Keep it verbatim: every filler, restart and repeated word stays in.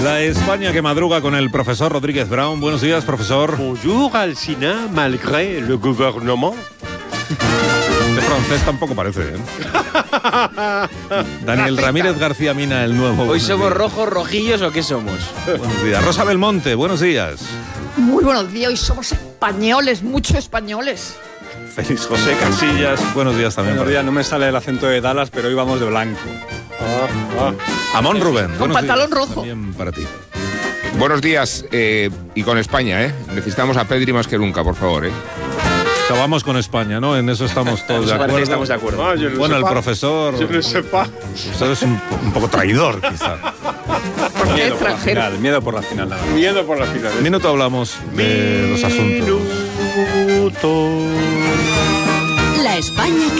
La España que madruga con el profesor Rodríguez Brown. Buenos días, profesor. Bonjour, Alsina, malgré le gouvernement. De francés tampoco parece, ¿eh? Daniel Ramírez García Mina, el nuevo. ¿Hoy somos rojos, rojillos o qué somos? Buenos días. Rosa Belmonte, buenos días. Muy buenos días, hoy somos españoles, muchos españoles. Félix José Casillas, buenos días también. Buenos días, no me sale el acento de Dallas, pero hoy vamos de blanco. Ah, ah. Amón Rubén, Con buenos pantalón días, rojo. también para ti. Buenos días, eh, y con España, ¿eh? Necesitamos a Pedri más que nunca, por favor, ¿eh? O sea, vamos con España, ¿no? En eso estamos todos de Parece acuerdo. que estamos de acuerdo. Ah, je ne Bueno, sais el pas. profesor. Je ne sais pas. Usted es un, un poco traidor, quizá. ¿Por qué Miedo por la extranjero? final, miedo por la final, la verdad. Miedo por la final. Un minuto hablamos de los asuntos. Minuto. La España